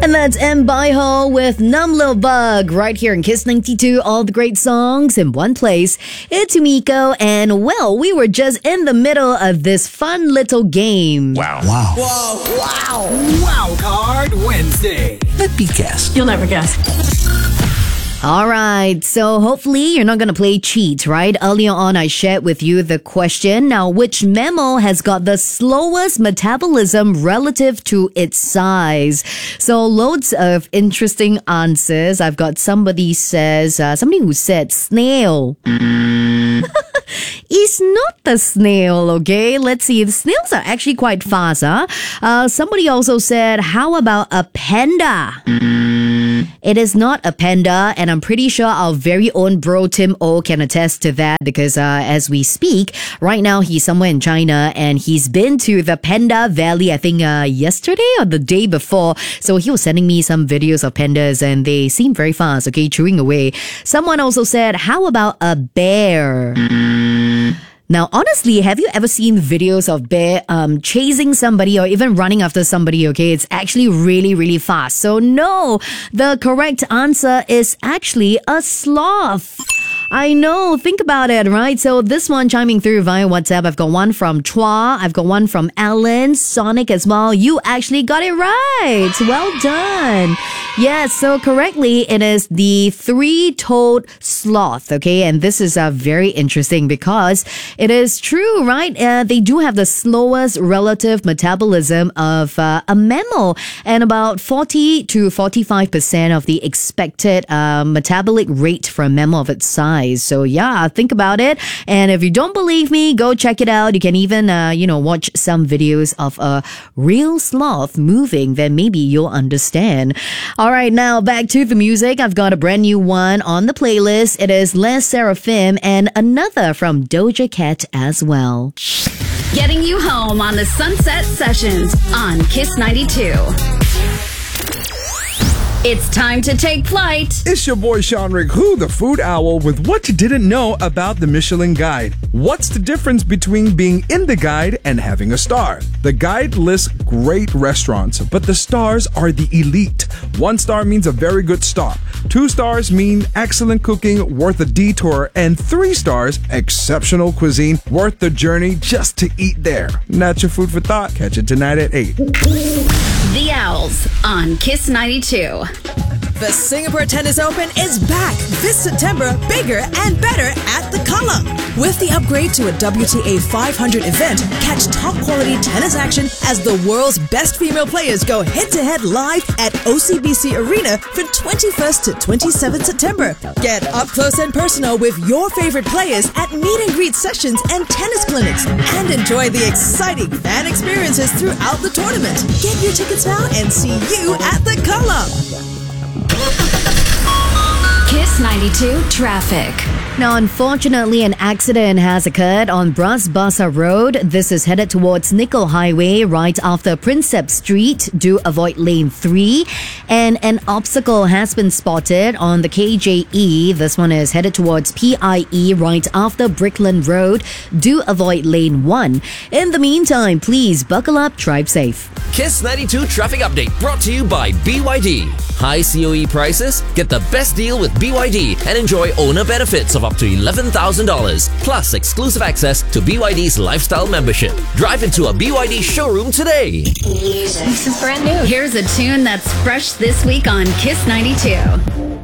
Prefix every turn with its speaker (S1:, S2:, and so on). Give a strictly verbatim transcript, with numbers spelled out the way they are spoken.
S1: And that's M. Baiho with Numb Little Bug right here in Kiss ninety-two. All the great songs in one place. It's Umiko, and well, we were just in the middle of this fun little game.
S2: Wow.
S3: Wow.
S4: Whoa, wow. Wow Card Wednesday.
S3: Let me guess.
S5: You'll never guess.
S1: All right, so hopefully you're not going to play cheat, right? Earlier on, I shared with you the question. Now, which mammal has got the slowest metabolism relative to its size? So, loads of interesting answers. I've got somebody says, uh, somebody who said snail. It's not the snail, okay? Let's see. The snails are actually quite fast, huh? Uh, somebody also said, how about a panda? It is not a panda, and I'm pretty sure our very own bro Tim O can attest to that because uh, as we speak, right now he's somewhere in China and he's been to the Panda Valley, I think uh, yesterday or the day before. So he was sending me some videos of pandas and they seem very fast, okay, chewing away. Someone also said, how about a bear? Now, honestly, have you ever seen videos of bear um, chasing somebody or even running after somebody, okay? It's actually really, really fast. So no, the correct answer is actually a sloth. I know, think about it, right? So this one chiming through via WhatsApp, I've got one from Chua, I've got one from Alan, Sonic as well. You actually got it right. Well done. Yes, so correctly, it is the three-toed sloth, okay? And this is uh, very interesting because it is true, right? Uh, they do have the slowest relative metabolism of uh, a mammal, and about forty to forty-five percent of the expected uh, metabolic rate for a mammal of its size. So yeah, think about it. And if you don't believe me, go check it out. You can even, uh, you know, watch some videos of a real sloth moving. Then maybe you'll understand. All right, now back to the music. I've got a brand new one on the playlist. It is Les Seraphim and another from Doja Cat as well.
S6: Getting you home on the Sunset Sessions on Kiss ninety-two. It's time to take flight.
S7: It's your boy Sean Rick, who the food owl, with what you didn't know about the Michelin Guide. What's the difference between being in the guide and having a star? The guide lists great restaurants, but the stars are the elite. One star means a very good stop. Two stars mean excellent cooking, worth a detour, and three stars, exceptional cuisine, worth the journey just to eat there. Not your food for thought. Catch it tonight at eight.
S6: The Owls on Kiss ninety-two.
S4: The Singapore Tennis Open is back this September, bigger and better at the Column. With the upgrade to a W T A five hundred event, catch top-quality tennis action as the world's best female players go head-to-head live at O C B C Arena from twenty-first to twenty-seventh September. Get up close and personal with your favorite players at meet-and-greet sessions and tennis clinics, and enjoy the exciting fan experiences throughout the tournament. Get your tickets now and see you at the Column.
S6: Kiss ninety-two traffic.
S1: Now, unfortunately, an accident has occurred on Bras Basah Road. This is headed towards Nickel Highway right after Prinsep Street. Do avoid lane three. And an obstacle has been spotted on the K J E. This one is headed towards P I E right after Brickland Road. Do avoid lane one. In the meantime, please buckle up, drive safe.
S8: Kiss ninety-two traffic update brought to you by B Y D. High C O E prices? Get the best deal with B Y D and enjoy owner benefits of up to eleven thousand dollars, plus exclusive access to B Y D's lifestyle membership. Drive into a B Y D showroom today.
S6: This is brand new. Here's a tune that's fresh this week on Kiss ninety-two.